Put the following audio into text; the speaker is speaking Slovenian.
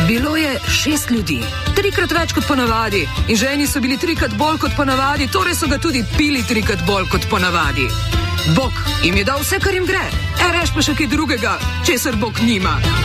Bilo je 6 ljudi, 3-krat več kot ponavadi, in ženi so bili 3-krat bolj kot ponavadi, torej so ga tudi pili 3-krat bolj kot ponavadi. Bog jim je dal vse, kar jim gre, reš pa še kaj drugega, česar Bog nima.